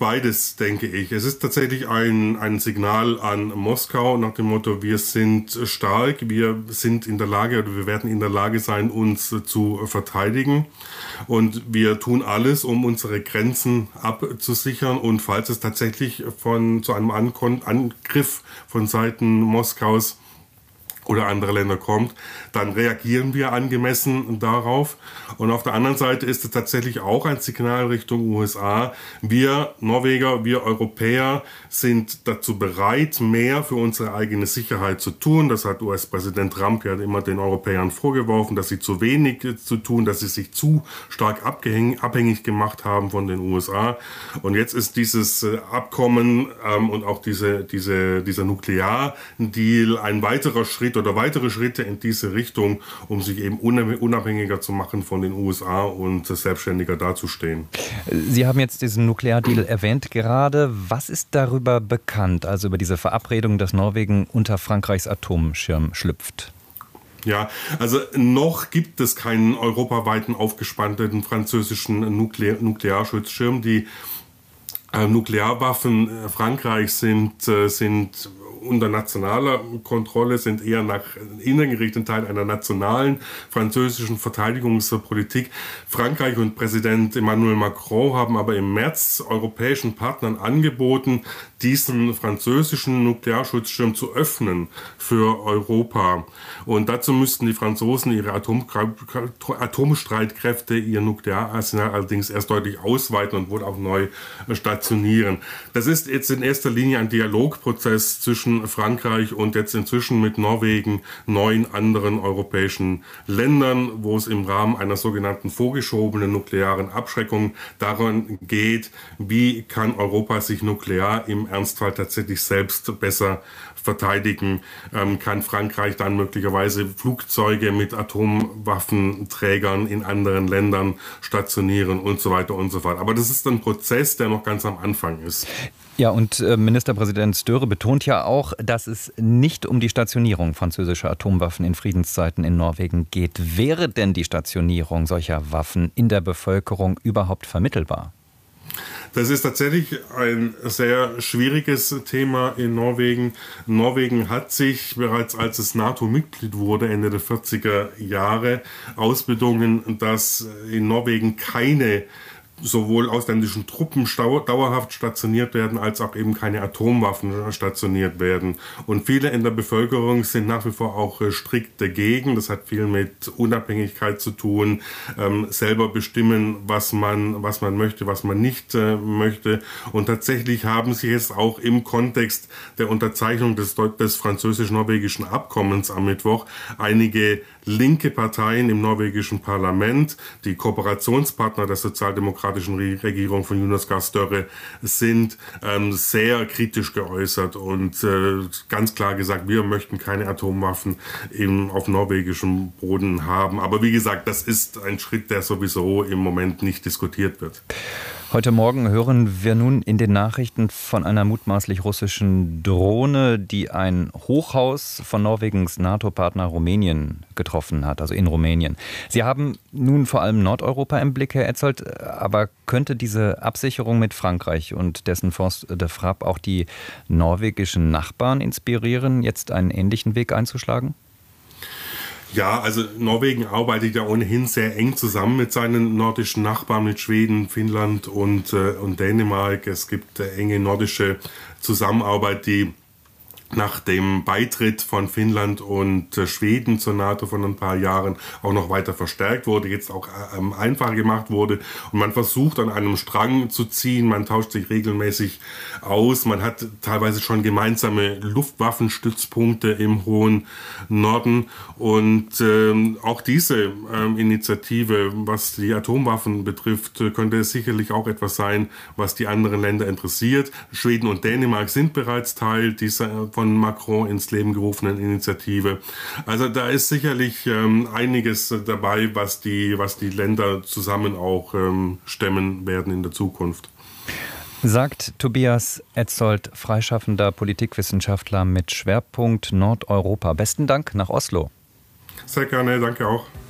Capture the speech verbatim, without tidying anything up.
beides, denke ich. Es ist tatsächlich ein, ein Signal an Moskau nach dem Motto, wir sind stark, wir sind in der Lage oder wir werden in der Lage sein, uns zu verteidigen. Und wir tun alles, um unsere Grenzen abzusichern. Und falls es tatsächlich von zu einem Ankon- Angriff von Seiten Moskaus oder andere Länder kommt, dann reagieren wir angemessen darauf. Und auf der anderen Seite ist es tatsächlich auch ein Signal Richtung U S A. Wir Norweger, wir Europäer sind dazu bereit, mehr für unsere eigene Sicherheit zu tun. Das hat U S-Präsident Trump ja immer den Europäern vorgeworfen, dass sie zu wenig zu tun, dass sie sich zu stark abhängig gemacht haben von den U S A. Und jetzt ist dieses Abkommen ähm, und auch diese, diese, dieser Nukleardeal ein weiterer Schritt oder weitere Schritte in diese Richtung, um sich eben unabhängiger zu machen von den U S A und selbstständiger dazustehen. Sie haben jetzt diesen Nukleardeal erwähnt gerade. Was ist darüber bekannt, also über diese Verabredung, dass Norwegen unter Frankreichs Atomschirm schlüpft? Ja, also noch gibt es keinen europaweiten aufgespannten französischen Nuklear- Nuklearschutzschirm. Die äh, Nuklearwaffen Frankreichs sind, äh, sind unter nationaler Kontrolle, sind eher nach innen gerichtet Teil einer nationalen französischen Verteidigungspolitik. Frankreich und Präsident Emmanuel Macron haben aber im März europäischen Partnern angeboten, diesen französischen Nuklearschutzschirm zu öffnen für Europa. Und dazu müssten die Franzosen ihre Atom- Atomstreitkräfte, ihr Nukleararsenal allerdings erst deutlich ausweiten und wohl auch neu stationieren. Das ist jetzt in erster Linie ein Dialogprozess zwischen Frankreich und jetzt inzwischen mit Norwegen, neun anderen europäischen Ländern, wo es im Rahmen einer sogenannten vorgeschobenen nuklearen Abschreckung daran geht, wie kann Europa sich nuklear im Ernstfall tatsächlich selbst besser verteidigen, ähm, kann Frankreich dann möglicherweise Flugzeuge mit Atomwaffenträgern in anderen Ländern stationieren und so weiter und so fort. Aber das ist ein Prozess, der noch ganz am Anfang ist. Ja, und äh, Ministerpräsident Støre betont ja auch, dass es nicht um die Stationierung französischer Atomwaffen in Friedenszeiten in Norwegen geht. Wäre denn die Stationierung solcher Waffen in der Bevölkerung überhaupt vermittelbar? Das ist tatsächlich ein sehr schwieriges Thema in Norwegen. Norwegen hat sich bereits, als es NATO-Mitglied wurde, Ende der vierziger Jahre, ausbedungen, dass in Norwegen keine sowohl ausländischen Truppen dauerhaft stationiert werden, als auch eben keine Atomwaffen stationiert werden. Und viele in der Bevölkerung sind nach wie vor auch strikt dagegen. Das hat viel mit Unabhängigkeit zu tun, ähm, selber bestimmen, was man, was man möchte, was man nicht äh, möchte. Und tatsächlich haben sich jetzt auch im Kontext der Unterzeichnung des, des französisch-norwegischen Abkommens am Mittwoch einige linke Parteien im norwegischen Parlament, die Kooperationspartner der sozialdemokratischen Regierung von Jonas Gahr Støre, sind ähm, sehr kritisch geäußert und äh, ganz klar gesagt, wir möchten keine Atomwaffen im, auf norwegischem Boden haben. Aber wie gesagt, das ist ein Schritt, der sowieso im Moment nicht diskutiert wird. Heute Morgen hören wir nun in den Nachrichten von einer mutmaßlich russischen Drohne, die ein Hochhaus von Norwegens NATO-Partner Rumänien getroffen hat, also in Rumänien. Sie haben nun vor allem Nordeuropa im Blick, Herr Etzold, aber könnte diese Absicherung mit Frankreich und dessen Force de Frappe auch die norwegischen Nachbarn inspirieren, jetzt einen ähnlichen Weg einzuschlagen? Ja, also Norwegen arbeitet ja ohnehin sehr eng zusammen mit seinen nordischen Nachbarn, mit Schweden, Finnland und, äh, und Dänemark. Es gibt äh, enge nordische Zusammenarbeit, die nach dem Beitritt von Finnland und äh, Schweden zur NATO von ein paar Jahren auch noch weiter verstärkt wurde, jetzt auch ähm, einfacher gemacht wurde. Und man versucht an einem Strang zu ziehen, man tauscht sich regelmäßig aus, man hat teilweise schon gemeinsame Luftwaffenstützpunkte im hohen Norden. Und ähm, auch diese ähm, Initiative, was die Atomwaffen betrifft, könnte es sicherlich auch etwas sein, was die anderen Länder interessiert. Schweden und Dänemark sind bereits Teil dieser von Macron ins Leben gerufenen Initiative. Also da ist sicherlich ähm, einiges dabei, was die, was die Länder zusammen auch ähm, stemmen werden in der Zukunft. Sagt Tobias Etzold, freischaffender Politikwissenschaftler mit Schwerpunkt Nordeuropa. Besten Dank nach Oslo. Sehr gerne, danke auch.